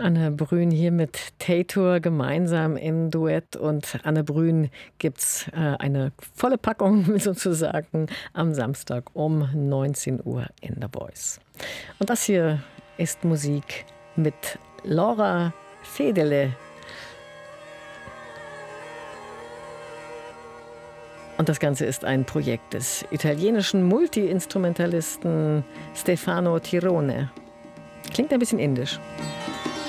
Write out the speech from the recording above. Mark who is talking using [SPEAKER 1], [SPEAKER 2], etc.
[SPEAKER 1] Anne Brün hier mit Tator gemeinsam im Duett. Und Anne Brün gibt's eine volle Packung sozusagen am Samstag um 19 Uhr in The Voice. Und das hier ist Musik mit Laura Fedele. Und das Ganze ist ein Projekt des italienischen Multi-Instrumentalisten Stefano Tirone. Klingt ein bisschen indisch.